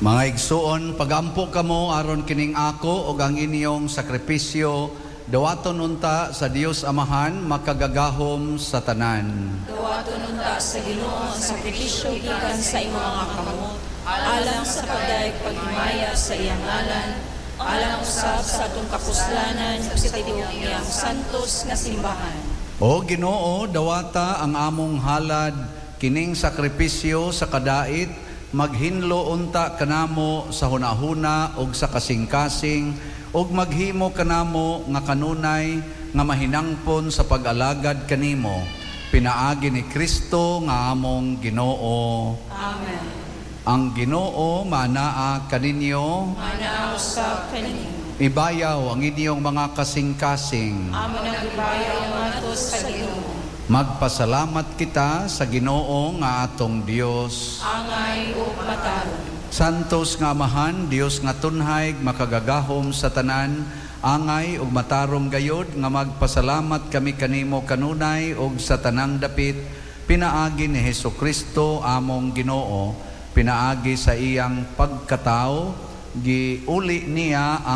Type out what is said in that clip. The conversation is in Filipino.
Mga igsuon, pagampo kamo aron kining ako ug ang inyong sakripisyo dawaton unta sa Dios Amahan makagagahom sa tanan. Dawaton unta sa Ginoo ang sakripisyo gikan sa imong mga kamot, alang sa pagdayeg paghimaya sa iyang ngalan, alang usab sa atong kapuslanan ug sa tibuok niyang santos nga simbahan. O Ginoo, dawata ang among halad kining sakripisyo sa kadait maghinlo unta kanamo sa hunahuna ug sa kasing-kasing ug maghimo kanamo nga kanunay nga mahinangpon sa pag-alagad kanimo. Pinaagi ni Kristo nga among Ginoo. Amen. Ang Ginoo manaa kaninyo. Manaa usab kaninyo. Ibayaw ang inyong mga kasing-kasing. Amo nang ibayaw ngadto sa Ginoo. Magpasalamat kita sa Ginoo nga atong Dios. Angay ug matarong. Santos nga Amahan, Dios nga tunhay makagagahom sa tanan, angay ug matarong gayod nga magpasalamat kami kanimo kanunay ug sa tanang dapit pinaagi ni Hesukristo among Ginoo, pinaagi sa iyang pagkatao, giuli niya